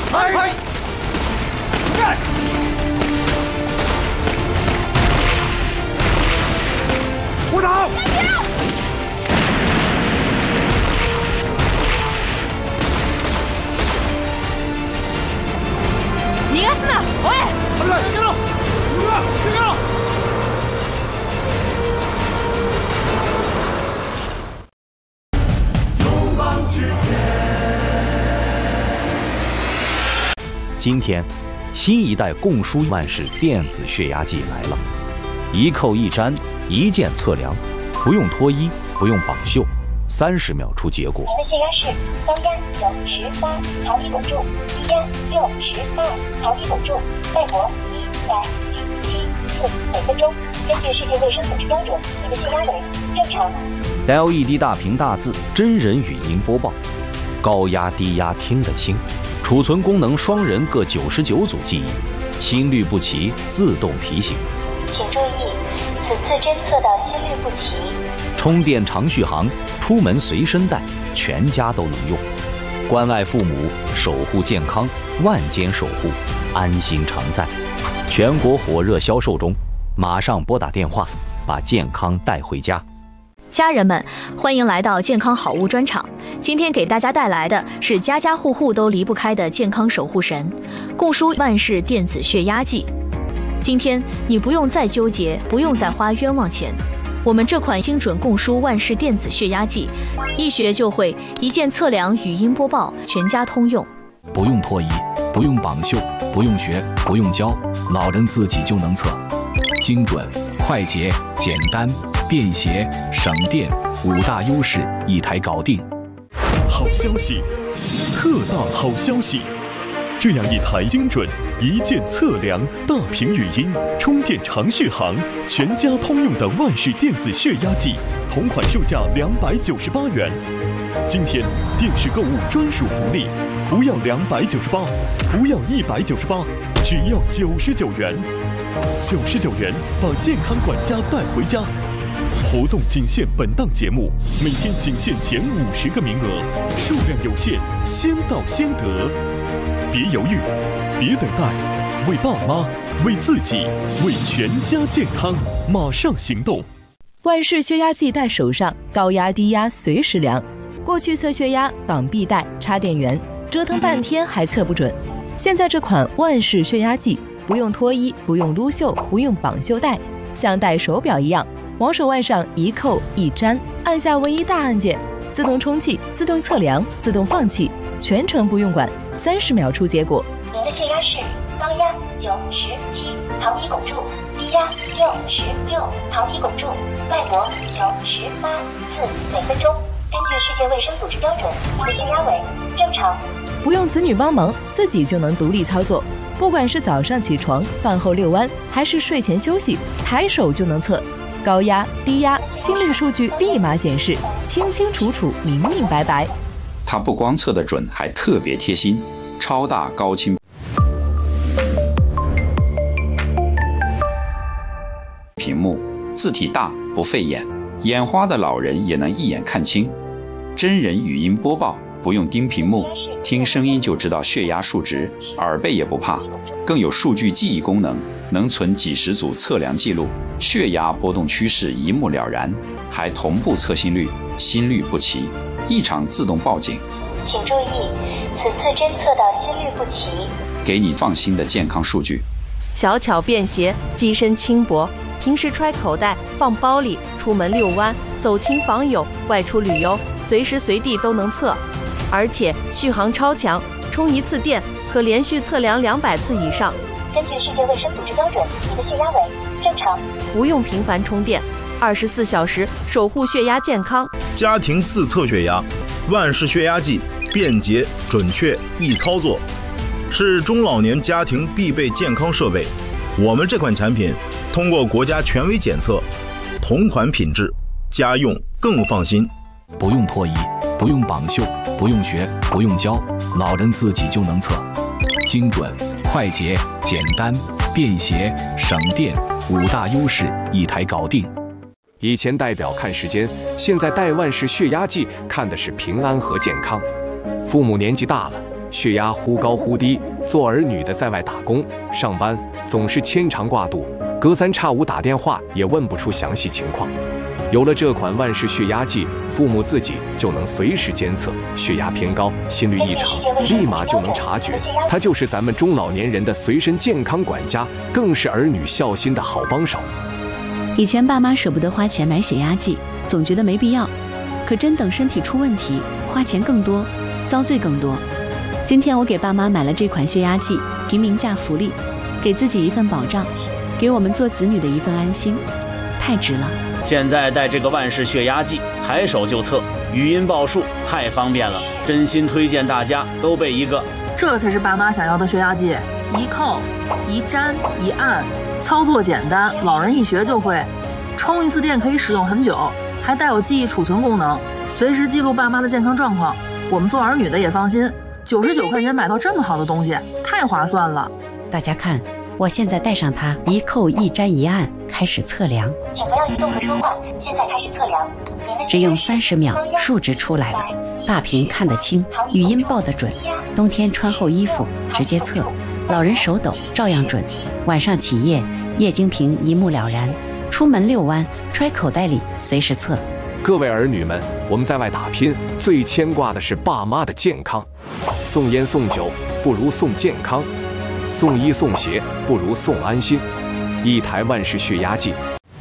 开！战！舞蹈！ 逃がすな！おい！ 逃げろ！逃げろ！勇往直前。 今天，新一代共输万世电子血压计来了，一扣一粘，一键测量，不用脱衣，不用绑袖，30秒出结果。 您的血压是高压98，桃皮汞柱，低压62，桃皮汞柱，脉搏117次每分钟。根据世界卫生组织标准，您的血压为正常。 LED 大屏大字，真人语音播报，高压低压听得清。储存功能双人各99组记忆，心率不齐自动提醒。 请注意，此次侦测到心率不齐。 充电长续航，出门随身带，全家都能用。关爱父母，守护健康，万间守护，安心常在。全国火热销售中，马上拨打电话，把健康带回家。 家人们，欢迎来到健康好物专场。今天给大家带来的是家家户户都离不开的健康守护神——共输万世电子血压计。今天你不用再纠结，不用再花冤枉钱。我们这款精准共输万世电子血压计，一学就会，一键测量，语音播报，全家通用。 不用脱衣，不用绑袖，不用学，不用教，老人自己就能测。精准、快捷、简单、便携、省电，5大优势一台搞定。 好消息，特大好消息！这样一台精准、一键测量、大屏语音、充电长续航、全家通用的万世电子血压计，同款售价298元。今天电视购物专属福利，不要298，不要198，只要99元。99元把健康管家带回家。活动仅限本档节目，每天仅限前50个名额，数量有限，先到先得。别犹豫，别等待，为爸妈，为自己，为全家健康，马上行动！ 万世血压计带手上，高压低压随时量。过去测血压绑臂带、插电源，折腾半天还测不准。现在这款万世血压计，不用脱衣，不用撸袖，不用绑袖带，像戴手表一样。往手腕上一扣一粘，按下唯一大按键，自动充气、自动测量、自动放气，全程不用管，30秒出结果。 您的血压是高压97，桃皮汞柱，低压66，桃皮汞柱，脉搏98次每分钟。根据世界卫生组织标准，您的血压为正常。 不用子女帮忙，自己就能独立操作。不管是早上起床、饭后遛弯，还是睡前休息，抬手就能测。高压、低压、心率数据立马显示，清清楚楚、明明白白。 它不光测得准，还特别贴心，超大高清屏幕，字体大不费眼，眼花的老人也能一眼看清。真人语音播报，不用盯屏幕，听声音就知道血压数值，耳背也不怕。更有数据记忆功能，能存几十组测量记录，血压波动趋势一目了然，还同步测心率，心率不齐，异常自动报警。 请注意，此次侦测到心率不齐， 给你放心的健康数据。 小巧便携，机身轻薄，平时揣口袋、放包里，出门遛弯、走亲访友、外出旅游，随时随地都能测，而且续航超强，充一次电可连续测量200次以上。 根据世界卫生组织标准，您的血压为正常。 不用频繁充电，24小时守护血压健康。 家庭自测血压，万世血压计，便捷、准确、易操作，是中老年家庭必备健康设备。我们这款产品通过国家权威检测，同款品质，家用更放心。 不用脱衣，不用绑袖，不用学，不用教，老人自己就能测。精准、快捷、简单、便携、省电，5大优势一台搞定。 以前戴表看时间，现在戴万世血压计看的是平安和健康。父母年纪大了， 血压忽高忽低，做儿女的在外打工上班总是牵肠挂肚，隔三差五打电话也问不出详细情况。有了这款万氏血压计，父母自己就能随时监测血压偏高、心率异常，立马就能察觉。它就是咱们中老年人的随身健康管家，更是儿女孝心的好帮手。 以前爸妈舍不得花钱买血压计，总觉得没必要，可真等身体出问题，花钱更多，遭罪更多。今天我给爸妈买了这款血压计，平民价福利，给自己一份保障，给我们做子女的一份安心，太值了。 现在带这个万氏血压计，抬手就测，语音报数，太方便了，真心推荐大家都备一个。 这才是爸妈想要的血压计，一扣、一粘、一按，操作简单，老人一学就会。充一次电可以使用很久，还带有记忆储存功能，随时记录爸妈的健康状况。我们做儿女的也放心，99块钱买到这么好的东西，太划算了。 大家看，我现在带上它，一扣一粘一按，开始测量。 请不要移动和说话，现在开始测量。 只用30秒，数值出来了，大屏看得清，语音报得准。冬天穿厚衣服直接测，老人手抖照样准。晚上起夜，液晶屏一目了然。出门遛弯，揣口袋里随时测。 各位儿女们，我们在外打拼，最牵挂的是爸妈的健康。送烟送酒不如送健康，送医送鞋不如送安心。一台万氏血压计，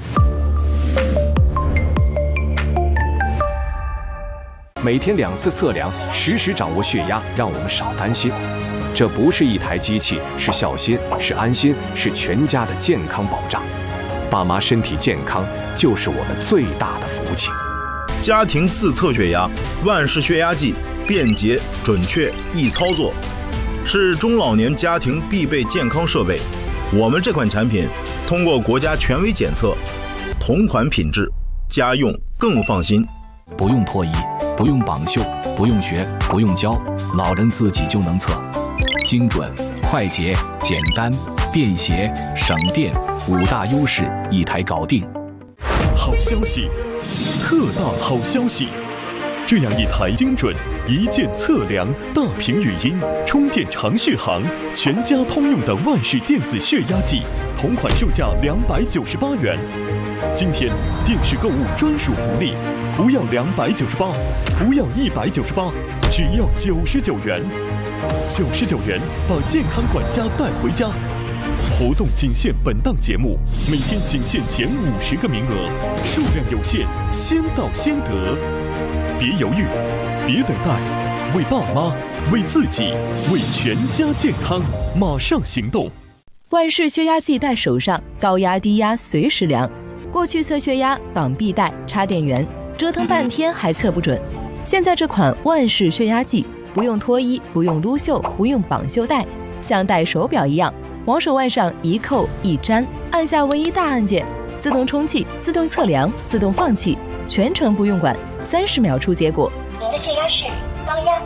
每天2次测量，实时掌握血压，让我们少担心。这不是一台机器，是孝心，是安心，是全家的健康保障。爸妈身体健康就是我们最大的福气。 家庭自测血压，万氏血压计便捷、准确、易操作，是中老年家庭必备健康设备。我们这款产品通过国家权威检测，同款品质，家用更放心。 不用脱衣，不用绑袖，不用学，不用教，老人自己就能测。精准、快捷、简单、便携、省电，5大优势一台搞定。 好消息，特大好消息！这样一台精准、一键测量、大屏语音、充电长续航、全家通用的万氏电子血压计，同款售价298元。今天电视购物专属福利，不要298，不要198，只要99元。99元把健康管家带回家。活动仅限本档节目，每天仅限前50个名额，数量有限，先到先得。别犹豫，别等待，为爸妈、为自己、为全家健康，马上行动！ 万氏血压计戴手上，高压低压随时量。过去测血压绑臂带、插电源，折腾半天还测不准。现在这款万氏血压计，不用脱衣，不用撸袖，不用绑袖带，像戴手表一样。往手腕上一扣一粘，按下唯一大按键，自动充气、自动测量、自动放气，全程不用管，30秒出结果。 您的血压是高压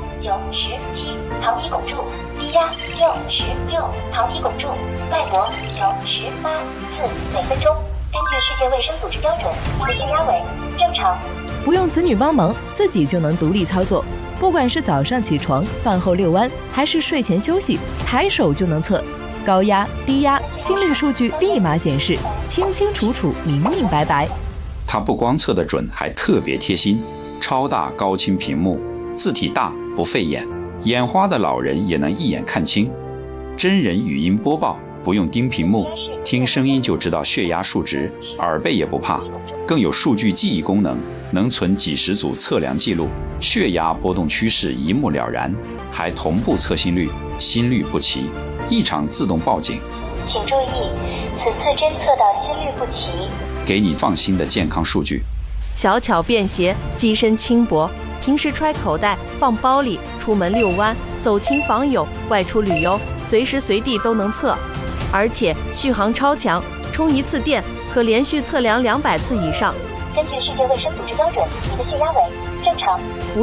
97毫米汞柱，低压66毫米汞柱，脉搏98次每分钟。根据世界卫生组织标准，您的血压为正常。 不用子女帮忙，自己就能独立操作。不管是早上起床、饭后遛弯，还是睡前休息，抬手就能测。高压、低压、心率数据立马显示，清清楚楚、明明白白。 它不光测得准，还特别贴心，超大高清屏幕，字体大不费眼，眼花的老人也能一眼看清。真人语音播报，不用盯屏幕，听声音就知道血压数值，耳背也不怕。更有数据记忆功能，能存几十组测量记录，血压波动趋势一目了然，还同步测心率，心率不齐，异常自动报警。 请注意，此次侦测到心率不齐， 给你放心的健康数据。 小巧便携，机身轻薄，平时揣口袋、放包里，出门遛弯、走亲访友、外出旅游，随时随地都能测。而且续航超强，充一次电可连续测量200次以上。 根据世界卫生组织标准，你的血压为正常。 不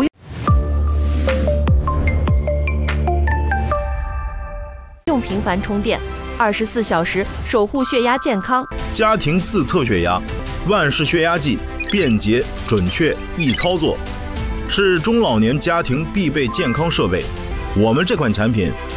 用频繁充电，24小时守护血压健康。 家庭自测血压，万氏血压计便捷、准确、易操作，是中老年家庭必备健康设备。 我们这款产品